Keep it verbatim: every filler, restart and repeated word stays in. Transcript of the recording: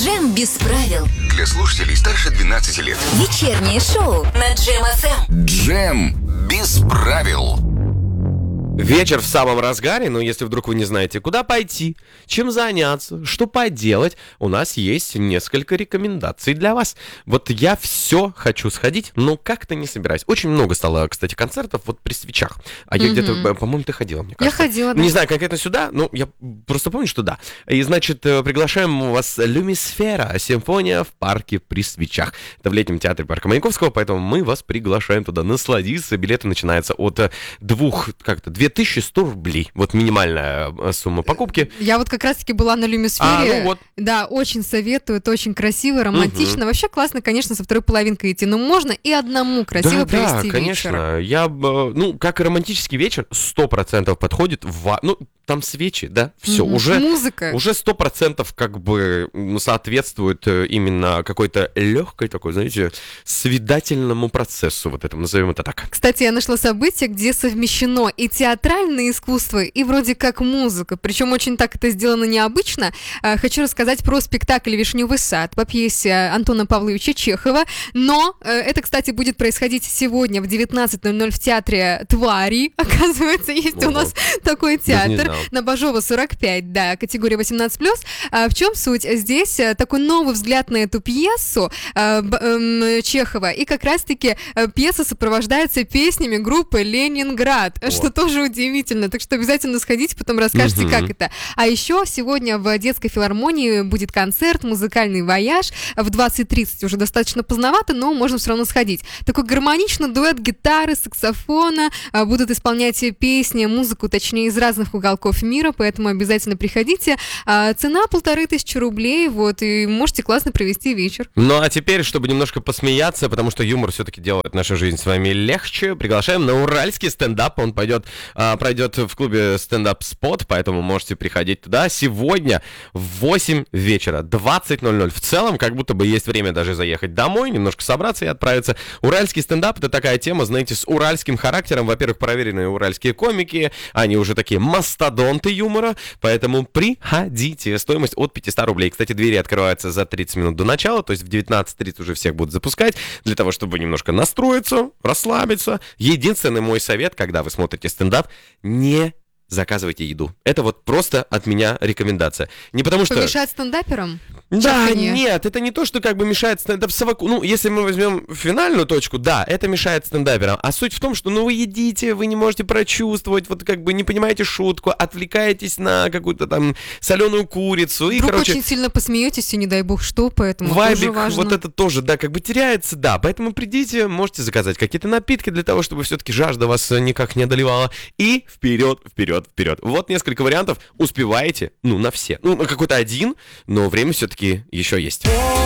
Джем без правил. Для слушателей старше двенадцати лет. Вечернее шоу на Джем эф эм. Джем без правил. Вечер в самом разгаре, но если вдруг вы не знаете, куда пойти, чем заняться, что поделать, у нас есть несколько рекомендаций для вас. Вот я все хочу сходить, но как-то не собираюсь. Очень много стало, кстати, концертов вот при свечах. А я mm-hmm. где-то, по-моему, ты ходила, мне кажется. Я ходила, да. Не знаю, конкретно сюда, но я просто помню, что да. И, значит, приглашаем вас Люмисфера, симфония в парке при свечах. Это в летнем театре парка Маяковского, поэтому мы вас приглашаем туда насладиться. Билеты начинаются от двух, как-то, две тысячи сто рублей. Вот минимальная сумма покупки. Я вот как раз-таки была на Люмисфере. А, ну вот. Да, очень советую. Это очень красиво, романтично. Угу. Вообще классно, конечно, со второй половинкой идти. Но можно и одному красиво да, провести да, вечер. конечно. Я, ну, как и романтический вечер, сто процентов подходит в... Ну, там свечи, да, все, угу. уже... Музыка. Уже сто процентов как бы соответствует именно какой-то легкой такой, знаете, свидательному процессу, вот этому, назовем это так. Кстати, я нашла событие, где совмещено и театральное искусство, и вроде как музыка. Причем очень так это сделано необычно. Хочу рассказать про спектакль «Вишневый сад» по пьесе Антона Павловича Чехова. Но это, кстати, будет происходить сегодня в девятнадцать ноль ноль в театре «Твари». Оказывается, есть Ого. у нас такой театр. На Бажова сорок пять, да, категория восемнадцать плюс. А в чем суть? Здесь такой новый взгляд на эту пьесу э, э, Чехова. И как раз-таки пьеса сопровождается песнями группы «Ленинград», О. что тоже удивительно. Так что обязательно сходите, потом расскажете, mm-hmm. как это. А еще сегодня в детской филармонии будет концерт, музыкальный вояж. В двадцать тридцать уже достаточно поздновато, но можно все равно сходить. Такой гармоничный дуэт гитары, саксофона. Будут исполнять песни, музыку, точнее, из разных уголков мира, поэтому обязательно приходите. А, цена полторы тысячи рублей, вот, и можете классно провести вечер. Ну, а теперь, чтобы немножко посмеяться, потому что юмор все-таки делает нашу жизнь с вами легче, приглашаем на уральский стендап. Он пойдет, а, пройдет в клубе стендап Спот, поэтому можете приходить туда сегодня в восемь вечера, двадцать ноль ноль. В целом, как будто бы есть время даже заехать домой, немножко собраться и отправиться. Уральский стендап — это такая тема, знаете, с уральским характером. Во-первых, проверенные уральские комики, они уже такие мастодонты юмора, поэтому приходите. Стоимость от пятьсот рублей. Кстати, двери открываются за тридцать минут до начала, то есть в девятнадцать тридцать уже всех будут запускать, для того, чтобы немножко настроиться, расслабиться. Единственный мой совет, когда вы смотрите стендап, не заказывайте еду. Это вот просто от меня рекомендация. Не потому что... Помешать стендаперам? Да, нет, это не то, что как бы мешает стендап совоку... Ну, если мы возьмем финальную точку, да, это мешает стендаперам. А суть в том, что, ну, вы едите, вы не можете прочувствовать, вот как бы не понимаете шутку, отвлекаетесь на какую-то там соленую курицу. И, вдруг короче, очень сильно посмеетесь, и не дай бог что, поэтому вайбик, тоже важно. Вот это тоже, да, как бы теряется, да. Поэтому придите, можете заказать какие-то напитки для того, чтобы все-таки жажда вас никак не одолевала. И вперед, вперед, вперед. Вот несколько вариантов. Успеваете, ну, на все. Ну, на какой-то один, но время все-таки еще есть.